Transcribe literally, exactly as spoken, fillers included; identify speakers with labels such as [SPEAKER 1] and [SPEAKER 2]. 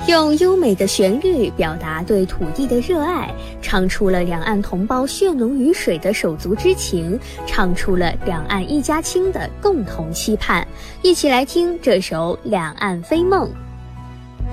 [SPEAKER 1] 用优美的旋律表达对土地的热爱，唱出了两岸同胞血浓于水的手足之情，唱出了两岸一家亲的共同期盼。一起来听这首《两岸飞梦》。